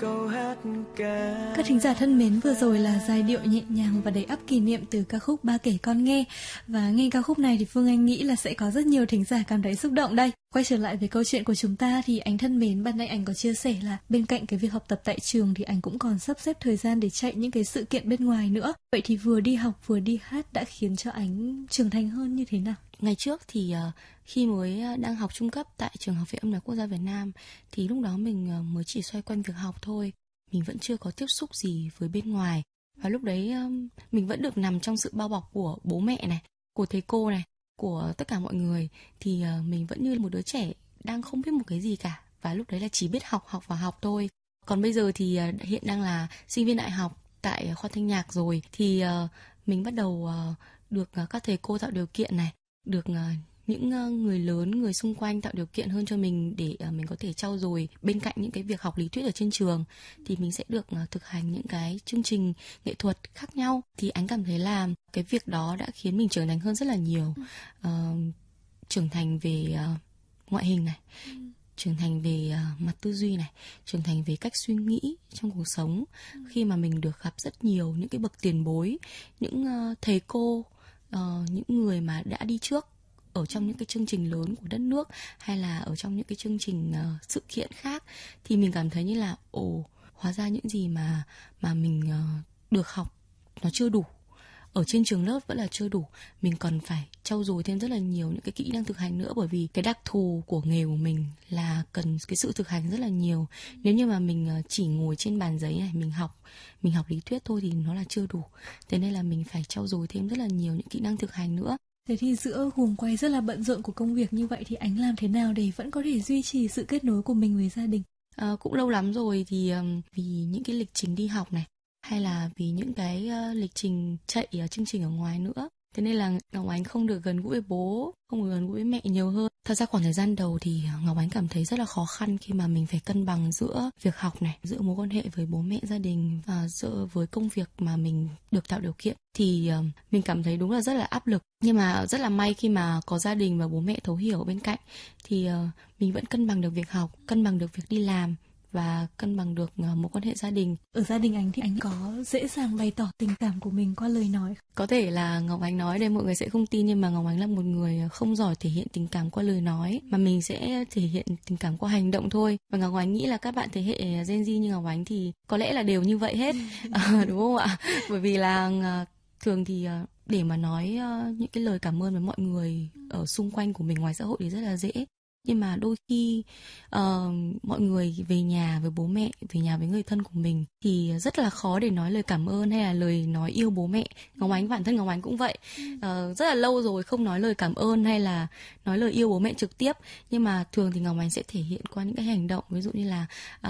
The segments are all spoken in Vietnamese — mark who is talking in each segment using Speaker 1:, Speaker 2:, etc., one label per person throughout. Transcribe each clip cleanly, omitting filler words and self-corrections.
Speaker 1: câu hát ca.
Speaker 2: Các thính giả thân mến, vừa rồi là giai điệu nhẹ nhàng và đầy ắp kỷ niệm từ ca khúc Ba kể con nghe. Và nghe ca khúc này thì Phương Anh nghĩ là sẽ có rất nhiều thính giả cảm thấy xúc động đây. Quay trở lại với câu chuyện của chúng ta thì anh thân mến, ban nãy anh có chia sẻ là bên cạnh cái việc học tập tại trường thì anh cũng còn sắp xếp thời gian để chạy những cái sự kiện bên ngoài nữa. Vậy thì vừa đi học vừa đi hát đã khiến cho anh trưởng thành hơn như thế nào?
Speaker 3: Ngày trước thì khi mới đang học trung cấp tại trường Học viện Âm nhạc Quốc gia Việt Nam thì lúc đó mình mới chỉ xoay quanh việc học thôi. Mình vẫn chưa có tiếp xúc gì với bên ngoài. Và lúc đấy mình vẫn được nằm trong sự bao bọc của bố mẹ này, của thầy cô này, của tất cả mọi người. Thì mình vẫn như một đứa trẻ đang không biết một cái gì cả. Và lúc đấy là chỉ biết học và học thôi. Còn bây giờ thì hiện đang là sinh viên đại học tại khoa thanh nhạc rồi. Thì mình bắt đầu được các thầy cô tạo điều kiện này, được những người lớn, người xung quanh tạo điều kiện hơn cho mình để mình có thể trau dồi bên cạnh những cái việc học lý thuyết ở trên trường thì mình sẽ được thực hành những cái chương trình nghệ thuật khác nhau. Thì anh cảm thấy là cái việc đó đã khiến mình trưởng thành hơn rất là nhiều. Trưởng thành về ngoại hình này, trưởng thành về mặt tư duy này, trưởng thành về cách suy nghĩ trong cuộc sống. Khi mà mình được gặp rất nhiều những cái bậc tiền bối, những thầy cô, những người mà đã đi trước ở trong những cái chương trình lớn của đất nước hay là ở trong những cái chương trình sự kiện khác, thì mình cảm thấy như là hóa ra những gì mà mình được học nó chưa đủ. Ở trên trường lớp vẫn là chưa đủ, mình còn phải trau dồi thêm rất là nhiều những cái kỹ năng thực hành nữa, bởi vì cái đặc thù của nghề của mình là cần cái sự thực hành rất là nhiều. Nếu như mà mình chỉ ngồi trên bàn giấy này mình học lý thuyết thôi thì nó là chưa đủ. Thế nên là mình phải trau dồi thêm rất là nhiều những kỹ năng thực hành nữa.
Speaker 2: Thế thì giữa guồng quay rất là bận rộn của công việc như vậy thì anh làm thế nào để vẫn có thể duy trì sự kết nối của mình với gia đình?
Speaker 3: Cũng lâu lắm rồi thì vì những cái lịch trình đi học này hay là vì những cái lịch trình chạy chương trình ở ngoài nữa, thế nên là Ngọc Ánh không được gần gũi với bố, không được gần gũi với mẹ nhiều hơn. Thật ra khoảng thời gian đầu thì Ngọc Ánh cảm thấy rất là khó khăn khi mà mình phải cân bằng giữa việc học này, giữa mối quan hệ với bố mẹ, gia đình và giữa với công việc mà mình được tạo điều kiện. Thì mình cảm thấy đúng là rất là áp lực. Nhưng mà rất là may khi mà có gia đình và bố mẹ thấu hiểu bên cạnh thì mình vẫn cân bằng được việc học, cân bằng được việc đi làm và cân bằng được mối quan hệ gia đình.
Speaker 2: Ở gia đình anh thì anh có dễ dàng bày tỏ tình cảm của mình qua lời nói?
Speaker 3: Có thể là Ngọc Ánh nói đây mọi người sẽ không tin, nhưng mà Ngọc Ánh là một người không giỏi thể hiện tình cảm qua lời nói, mà mình sẽ thể hiện tình cảm qua hành động thôi. Và Ngọc Ánh nghĩ là các bạn thế hệ Gen Z như Ngọc Ánh thì có lẽ là đều như vậy hết. Đúng không ạ? Bởi vì là thường thì để mà nói những cái lời cảm ơn với mọi người ở xung quanh của mình ngoài xã hội thì rất là dễ. Nhưng mà đôi khi mọi người về nhà với bố mẹ, về nhà với người thân của mình thì rất là khó để nói lời cảm ơn hay là lời nói yêu bố mẹ. Ngọc Ánh, bản thân Ngọc Ánh cũng vậy. Rất là lâu rồi không nói lời cảm ơn hay là nói lời yêu bố mẹ trực tiếp. Nhưng mà thường thì Ngọc Ánh sẽ thể hiện qua những cái hành động. Ví dụ như là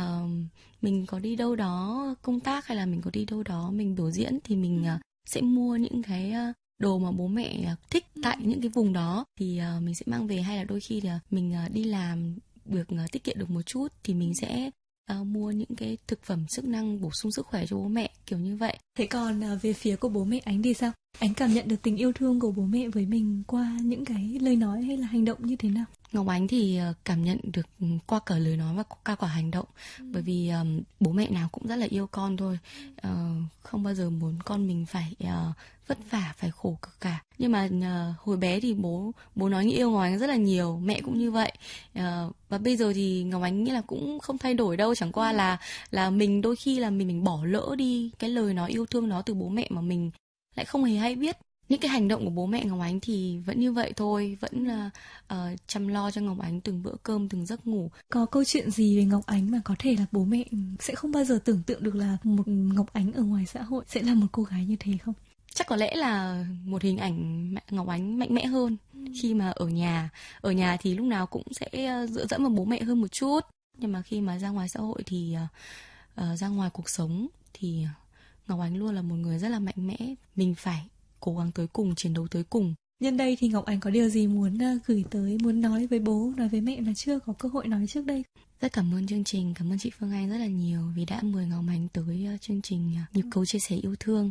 Speaker 3: mình có đi đâu đó công tác hay là mình có đi đâu đó mình biểu diễn thì mình sẽ mua những cái đồ mà bố mẹ thích tại những cái vùng đó thì mình sẽ mang về, hay là đôi khi là mình đi làm được tiết kiệm được một chút thì mình sẽ mua những cái thực phẩm chức năng bổ sung sức khỏe cho bố mẹ, kiểu như vậy.
Speaker 2: Thế còn về phía của bố mẹ anh thì sao? Anh cảm nhận được tình yêu thương của bố mẹ với mình qua những cái lời nói hay là hành động như thế nào?
Speaker 3: Ngọc Ánh thì cảm nhận được qua cả lời nói và qua cả hành động. Bởi vì bố mẹ nào cũng rất là yêu con thôi, không bao giờ muốn con mình phải vất vả, phải khổ cực cả. Nhưng mà hồi bé thì bố nói yêu Ngọc Ánh rất là nhiều, mẹ cũng như vậy. Và bây giờ thì Ngọc Ánh nghĩ là cũng không thay đổi đâu, chẳng qua là mình đôi khi là mình bỏ lỡ đi cái lời nói yêu thương đó từ bố mẹ mà mình lại không hề hay biết. Những cái hành động của bố mẹ Ngọc Ánh thì vẫn như vậy thôi, vẫn chăm lo cho Ngọc Ánh từng bữa cơm, từng giấc ngủ.
Speaker 2: Có câu chuyện gì về Ngọc Ánh mà có thể là bố mẹ sẽ không bao giờ tưởng tượng được là một Ngọc Ánh ở ngoài xã hội sẽ là một cô gái như thế không?
Speaker 3: Chắc có lẽ là một hình ảnh Ngọc Ánh mạnh mẽ hơn khi mà ở nhà. Ở nhà thì lúc nào cũng sẽ dựa dẫm vào bố mẹ hơn một chút. Nhưng mà khi mà ra ngoài xã hội thì ra ngoài cuộc sống thì Ngọc Ánh luôn là một người rất là mạnh mẽ. Mình phải cố gắng tới cùng, chiến đấu tới cùng.
Speaker 2: Nhân đây thì Ngọc Ánh có điều gì muốn gửi tới, muốn nói với bố, nói với mẹ mà chưa có cơ hội nói trước đây?
Speaker 3: Rất cảm ơn chương trình, cảm ơn chị Phương Anh rất là nhiều vì đã mời Ngọc Ánh tới chương trình Nhịp cầu chia sẻ yêu thương.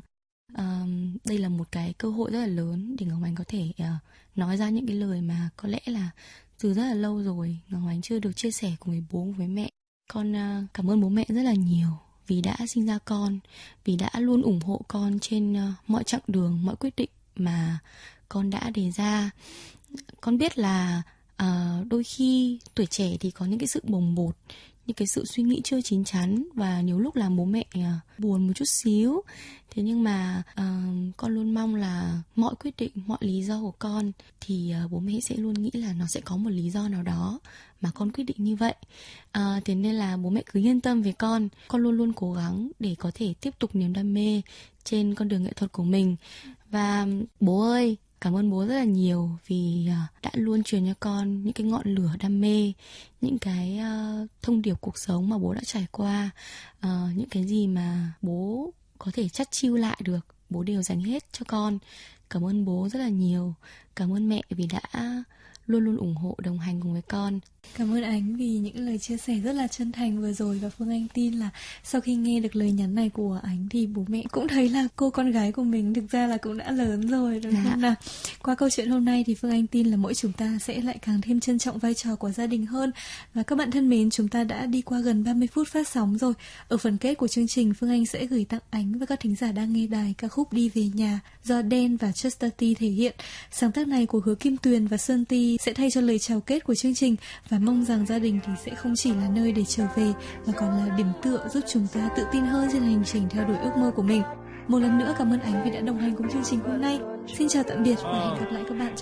Speaker 3: Đây là một cái cơ hội rất là lớn để Ngọc Ánh có thể nói ra những cái lời mà có lẽ là từ rất là lâu rồi Ngọc Ánh chưa được chia sẻ cùng với bố, với mẹ. Con cảm ơn bố mẹ rất là nhiều vì đã sinh ra con, vì đã luôn ủng hộ con trên mọi chặng đường, mọi quyết định mà con đã đề ra. Con biết là đôi khi tuổi trẻ thì có những cái sự bồng bột, những cái sự suy nghĩ chưa chín chắn, và nhiều lúc làm bố mẹ buồn một chút xíu. Thế nhưng mà con luôn mong là mọi quyết định, mọi lý do của con thì bố mẹ sẽ luôn nghĩ là nó sẽ có một lý do nào đó mà con quyết định như vậy. Thế nên là bố mẹ cứ yên tâm về con luôn luôn cố gắng để có thể tiếp tục niềm đam mê trên con đường nghệ thuật của mình. Và bố ơi, cảm ơn bố rất là nhiều vì đã luôn truyền cho con những cái ngọn lửa đam mê, những cái thông điệp cuộc sống mà bố đã trải qua, những cái gì mà bố có thể chắt chiu lại được, bố đều dành hết cho con. Cảm ơn bố rất là nhiều. Cảm ơn mẹ vì đã luôn luôn ủng hộ, đồng hành cùng với con.
Speaker 2: Cảm ơn Ánh vì những lời chia sẻ rất là chân thành vừa rồi, và Phương Anh tin là sau khi nghe được lời nhắn này của Ánh thì bố mẹ cũng thấy là cô con gái của mình thực ra là cũng đã lớn rồi, đúng không nào? Qua câu chuyện hôm nay thì Phương Anh tin là mỗi chúng ta sẽ lại càng thêm trân trọng vai trò của gia đình hơn. Và các bạn thân mến, chúng ta đã đi qua gần 30 phút phát sóng rồi. Ở phần kết của chương trình, Phương Anh sẽ gửi tặng Ánh và các thính giả đang nghe đài ca khúc Đi Về Nhà do Đen và Chester T thể hiện. Sáng tác này của Hứa Kim Tuyền và Sơn Ti sẽ thay cho lời chào kết của chương trình, và mong rằng gia đình thì sẽ không chỉ là nơi để trở về mà còn là điểm tựa giúp chúng ta tự tin hơn trên hành trình theo đuổi ước mơ của mình. Một lần nữa cảm ơn Ánh vì đã đồng hành cùng chương trình hôm nay. Xin chào tạm biệt và hẹn gặp lại các bạn trong